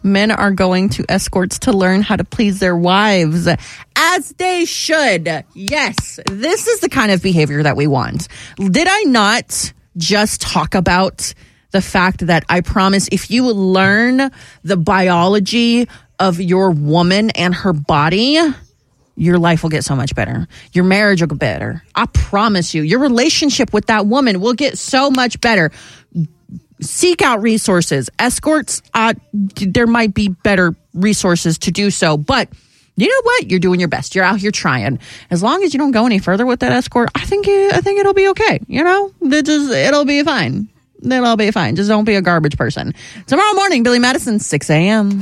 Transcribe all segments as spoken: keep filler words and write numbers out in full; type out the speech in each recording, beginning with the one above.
Men are going to escorts to learn how to please their wives, as they should. Yes, this is the kind of behavior that we want. Did I not just talk about the fact that I promise if you learn the biology of your woman and her body, your life will get so much better. Your marriage will get better. I promise you. Your relationship with that woman will get so much better. Seek out resources. Escorts, uh, there might be better resources to do so. But you know what? You're doing your best. You're out here trying. As long as you don't go any further with that escort, I think I think it'll be okay. You know, it just, it'll be fine. It'll be fine. Just don't be a garbage person. Tomorrow morning, Billy Madison, six a.m.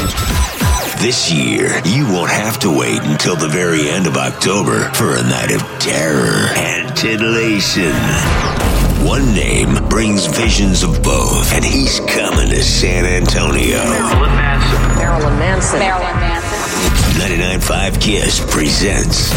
This year, you won't have to wait until the very end of October for a night of terror and titillation. One name brings visions of both, and he's coming to San Antonio. Marilyn Manson. Marilyn Manson. Marilyn Manson. ninety-nine point five KISS presents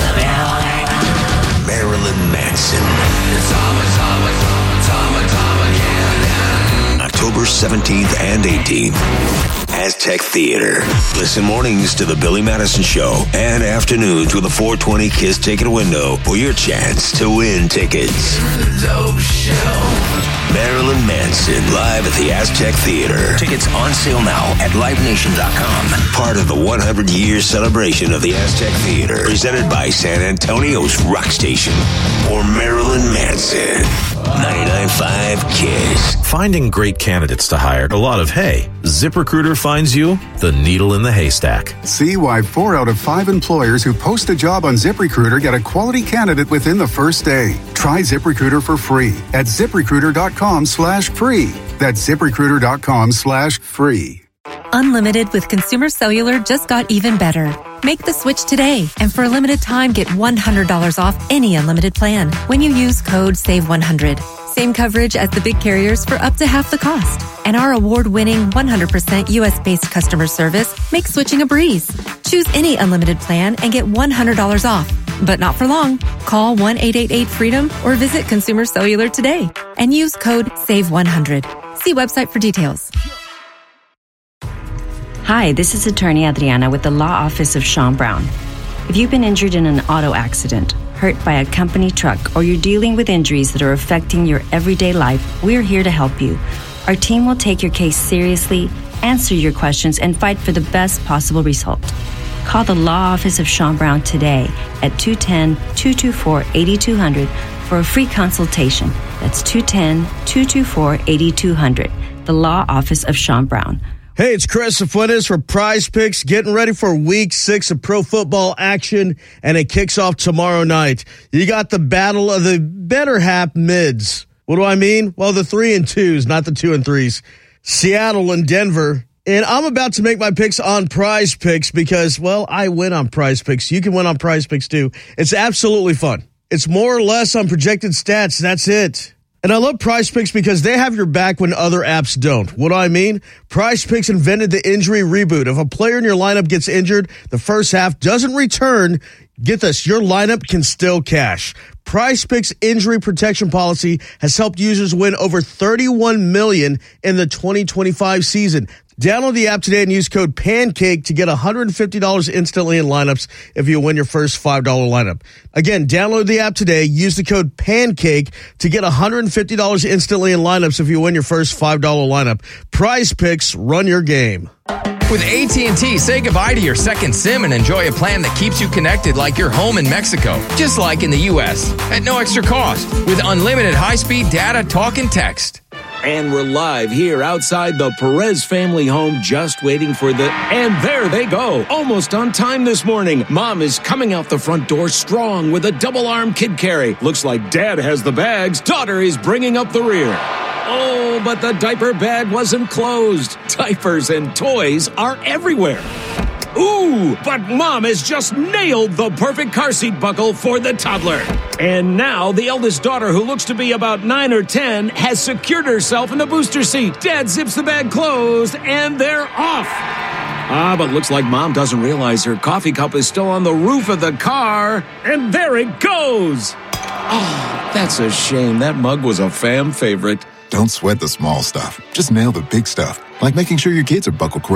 Marilyn Manson. It's Tama, Tama, Tama, Tama, yeah, yeah. October seventeenth and eighteenth. Aztec Theater. Listen mornings to the Billy Madison Show and afternoons with a four twenty KISS ticket window for your chance to win tickets. The Dope Show. Marilyn Manson live at the Aztec Theater. Tickets on sale now at live nation dot com. Part of the one hundred year celebration of the Aztec Theater, presented by San Antonio's rock station for Marilyn Manson. ninety-nine point five KISS. Finding great candidates to hire, a lot of hay. ZipRecruiter finds you the needle in the haystack. See why four out of five employers who post a job on ZipRecruiter get a quality candidate within the first day. Try ZipRecruiter for free at ZipRecruiter.com slash free. That's ZipRecruiter.com slash free. Unlimited with Consumer Cellular just got even better. Make the switch today, and for a limited time, get one hundred dollars off any unlimited plan when you use code save one hundred. Same coverage as the big carriers for up to half the cost. And our award-winning one hundred percent U S-based customer service makes switching a breeze. Choose any unlimited plan and get one hundred dollars off. But not for long. Call one eight eight eight freedom or visit Consumer Cellular today and use code save one hundred. See website for details. Hi, this is attorney Adriana with the Law Office of Sean Brown. If you've been injured in an auto accident, hurt by a company truck, or you're dealing with injuries that are affecting your everyday life, we're here to help you. Our team will take your case seriously, answer your questions, and fight for the best possible result. Call the Law Office of Sean Brown today at two one zero, two two four, eight two zero zero for a free consultation. That's two one zero, two two four, eight two zero zero. The Law Office of Sean Brown. Hey, it's Chris Fuentes for Prize Picks, getting ready for week six of pro football action, and it kicks off tomorrow night. You got the battle of the better half mids. What do I mean? Well, the three and twos, not the two and threes. Seattle and Denver. And I'm about to make my picks on Prize Picks because, well, I win on Prize Picks. You can win on Prize Picks too. It's absolutely fun. It's more or less on projected stats. That's it. And I love Prize Picks because they have your back when other apps don't. What do I mean? Prize Picks invented the injury reboot. If a player in your lineup gets injured, the first half doesn't return, get this, your lineup can still cash. Prize Picks injury protection policy has helped users win over thirty-one million dollars in the twenty twenty-five season. Download the app today and use code PANCAKE to get one hundred fifty dollars instantly in lineups if you win your first five dollars lineup. Again, download the app today, use the code PANCAKE to get one hundred fifty dollars instantly in lineups if you win your first five dollars lineup. Prize Picks, run your game. With A T and T, say goodbye to your second SIM and enjoy a plan that keeps you connected like you're home in Mexico, just like in the U S, at no extra cost, with unlimited high-speed data, talk, and text. And we're live here outside the Perez family home, just waiting for the... And there they go, almost on time this morning. Mom is coming out the front door strong with a double-arm kid carry. Looks like Dad has the bags. Daughter is bringing up the rear. Oh, but the diaper bag wasn't closed. Diapers and toys are everywhere. Ooh, but Mom has just nailed the perfect car seat buckle for the toddler. And now the eldest daughter, who looks to be about nine or ten, has secured herself in the booster seat. Dad zips the bag closed, and they're off. Ah, but looks like Mom doesn't realize her coffee cup is still on the roof of the car. And there it goes. Oh, that's a shame. That mug was a fam favorite. Don't sweat the small stuff. Just nail the big stuff, like making sure your kids are buckled correctly.